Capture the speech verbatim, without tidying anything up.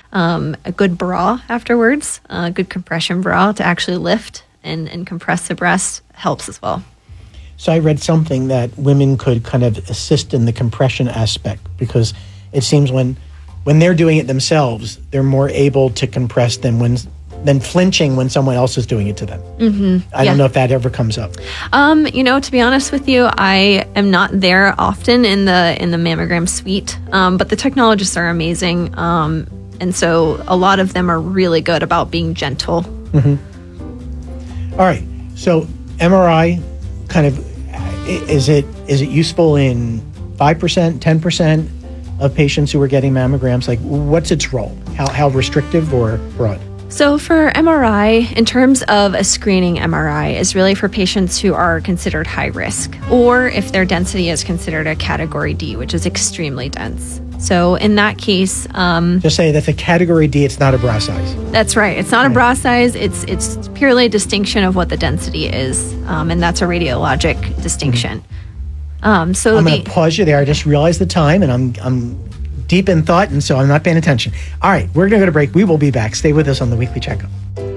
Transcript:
um, a good bra afterwards, a good compression bra to actually lift and, and compress the breast helps as well. So I read something that women could kind of assist in the compression aspect, because it seems when when they're doing it themselves, they're more able to compress than when than flinching when someone else is doing it to them. Mm-hmm. I yeah. don't know if that ever comes up. Um, you know, to be honest with you, I am not there often in the in the mammogram suite, um, but the technologists are amazing, um, and so a lot of them are really good about being gentle. Mm-hmm. All right, so M R I, kind of, is it is it useful in five percent, ten percent of patients who are getting mammograms? Like, what's its role? How how restrictive or broad? So for M R I, in terms of a screening M R I, is really for patients who are considered high risk, or if their density is considered a category D, which is extremely dense. So in that case, um, just say that's a category D. It's not a bra size. That's right. It's not a bra size. It's it's purely a distinction of what the density is, um, and that's a radiologic distinction. Mm-hmm. Um, so I'm going to pause you there. I just realized the time, and I'm I'm deep in thought, and so I'm not paying attention. All right, we're going to go to break. We will be back. Stay with us on the Weekly Checkup.